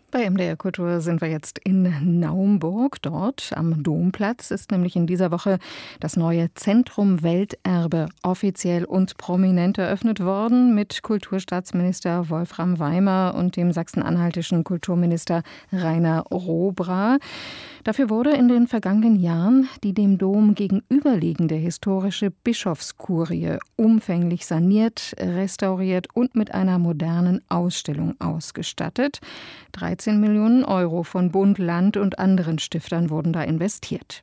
Bei MDR Kultur sind wir jetzt in Naumburg. Dort am Domplatz ist nämlich in dieser Woche das neue Zentrum Welterbe offiziell und prominent eröffnet worden mit Kulturstaatsminister Wolfram Weimer und dem sachsen-anhaltischen Kulturminister Rainer Rohbra. Dafür wurde in den vergangenen Jahren die dem Dom gegenüberliegende historische Bischofskurie umfänglich saniert, restauriert und mit einer modernen Ausstellung ausgestattet. 13 Millionen Euro von Bund, Land und anderen Stiftern wurden da investiert.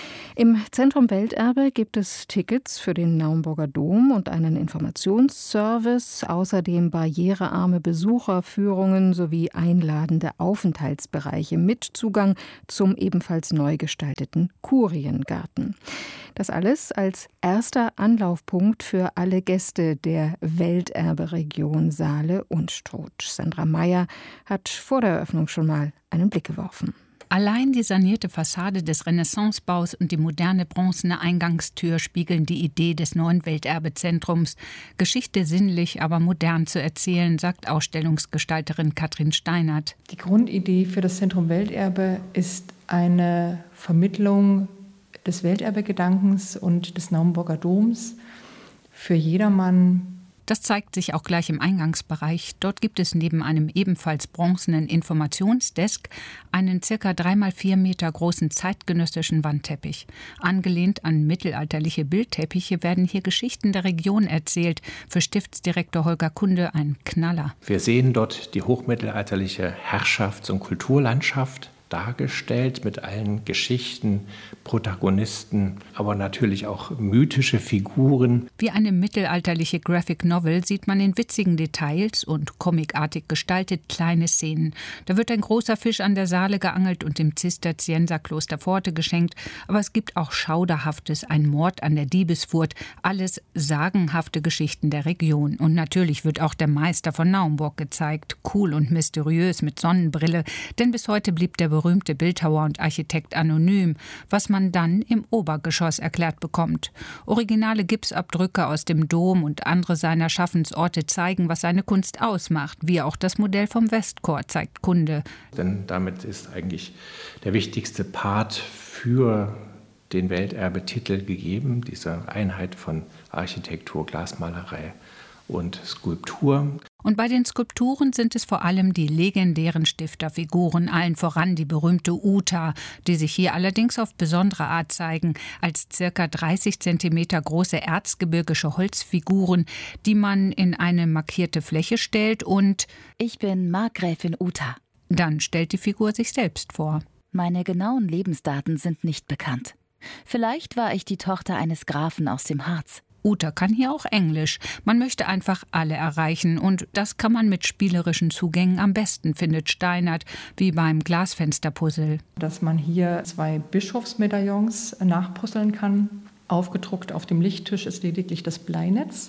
Im Zentrum Welterbe gibt es Tickets für den Naumburger Dom und einen Informationsservice, außerdem barrierearme Besucherführungen sowie einladende Aufenthaltsbereiche mit Zugang zum ebenfalls neu gestalteten Kuriengarten. Das alles als erster Anlaufpunkt für alle Gäste der Welterbe-Region Saale-Unstrut. Sandra Meyer hat vor der Eröffnung schon mal einen Blick geworfen. Allein die sanierte Fassade des Renaissancebaus und die moderne bronzene Eingangstür spiegeln die Idee des neuen Welterbezentrums. Geschichte sinnlich, aber modern zu erzählen, sagt Ausstellungsgestalterin Katrin Steinert. Die Grundidee für das Zentrum Welterbe ist eine Vermittlung des Welterbegedankens und des Naumburger Doms für jedermann. Das zeigt sich auch gleich im Eingangsbereich. Dort gibt es neben einem ebenfalls bronzenen Informationsdesk einen ca. 3x4 Meter großen zeitgenössischen Wandteppich. Angelehnt an mittelalterliche Bildteppiche werden hier Geschichten der Region erzählt. Für Stiftsdirektor Holger Kunde ein Knaller. Wir sehen dort die hochmittelalterliche Herrschafts- und Kulturlandschaft dargestellt mit allen Geschichten, Protagonisten, aber natürlich auch mythische Figuren. Wie eine mittelalterliche Graphic Novel sieht man in witzigen Details und comicartig gestaltet kleine Szenen. Da wird ein großer Fisch an der Saale geangelt und dem Zisterzienserkloster Pforte geschenkt. Aber es gibt auch Schauderhaftes, ein Mord an der Diebesfurt, alles sagenhafte Geschichten der Region. Und natürlich wird auch der Meister von Naumburg gezeigt, cool und mysteriös mit Sonnenbrille, denn bis heute blieb der berühmte Bildhauer und Architekt anonym, was man dann im Obergeschoss erklärt bekommt. Originale Gipsabdrücke aus dem Dom und andere seiner Schaffensorte zeigen, was seine Kunst ausmacht, wie auch das Modell vom Westchor, zeigt Kunde. Denn damit ist eigentlich der wichtigste Part für den Welterbetitel gegeben, diese Einheit von Architektur, Glasmalerei und Skulptur. Und bei den Skulpturen sind es vor allem die legendären Stifterfiguren, allen voran die berühmte Uta, die sich hier allerdings auf besondere Art zeigen, als ca. 30 Zentimeter große erzgebirgische Holzfiguren, die man in eine markierte Fläche stellt und Ich bin Markgräfin Uta. Dann stellt die Figur sich selbst vor. Meine genauen Lebensdaten sind nicht bekannt. Vielleicht war ich die Tochter eines Grafen aus dem Harz. Uta kann hier auch Englisch. Man möchte einfach alle erreichen und das kann man mit spielerischen Zugängen am besten, findet Steinert, wie beim Glasfensterpuzzle. Dass man hier 2 Bischofsmedaillons nachpuzzeln kann. Aufgedruckt auf dem Lichttisch ist lediglich das Bleinetz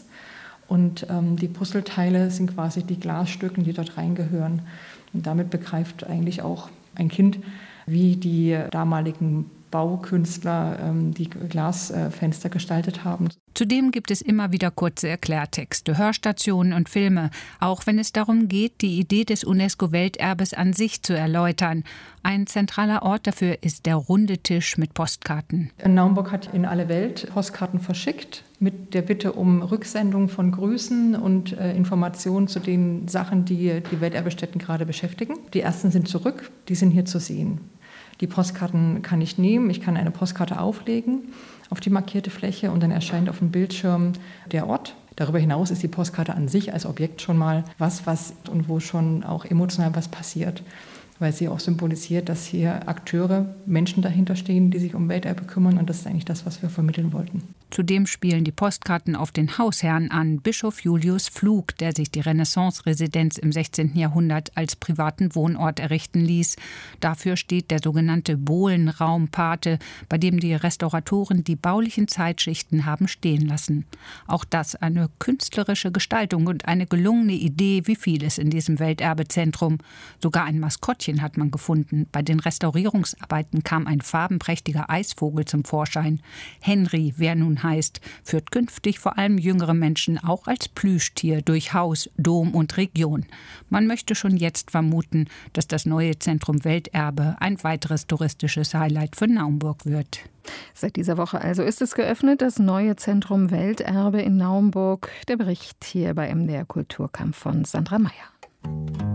und die Puzzleteile sind quasi die Glasstücken, die dort reingehören. Und damit begreift eigentlich auch ein Kind, wie die damaligen Baukünstler die Glasfenster gestaltet haben. Zudem gibt es immer wieder kurze Erklärtexte, Hörstationen und Filme, auch wenn es darum geht, die Idee des UNESCO-Welterbes an sich zu erläutern. Ein zentraler Ort dafür ist der runde Tisch mit Postkarten. Naumburg hat in alle Welt Postkarten verschickt mit der Bitte um Rücksendung von Grüßen und Informationen zu den Sachen, die die Welterbestätten gerade beschäftigen. Die ersten sind zurück, die sind hier zu sehen. Die Postkarten kann ich nehmen, ich kann eine Postkarte auflegen auf die markierte Fläche und dann erscheint auf dem Bildschirm der Ort. Darüber hinaus ist die Postkarte an sich als Objekt schon mal was und wo schon auch emotional was passiert, weil sie auch symbolisiert, dass hier Akteure, Menschen dahinter stehen, die sich um Welterbe kümmern und das ist eigentlich das, was wir vermitteln wollten. Zudem spielen die Postkarten auf den Hausherrn an, Bischof Julius Pflug, der sich die Renaissance-Residenz im 16. Jahrhundert als privaten Wohnort errichten ließ. Dafür steht der sogenannte Bohlenraumpate, bei dem die Restauratoren die baulichen Zeitschichten haben stehen lassen. Auch das eine künstlerische Gestaltung und eine gelungene Idee, wie vieles in diesem Welterbezentrum. Sogar ein Maskottchen hat man gefunden. Bei den Restaurierungsarbeiten kam ein farbenprächtiger Eisvogel zum Vorschein. Henry, wer nun nun heißt, führt künftig vor allem jüngere Menschen auch als Plüschtier durch Haus, Dom und Region. Man möchte schon jetzt vermuten, dass das neue Zentrum Welterbe ein weiteres touristisches Highlight für Naumburg wird. Seit dieser Woche also ist es geöffnet, das neue Zentrum Welterbe in Naumburg. Der Bericht hier bei MDR Kulturkampf von Sandra Meyer.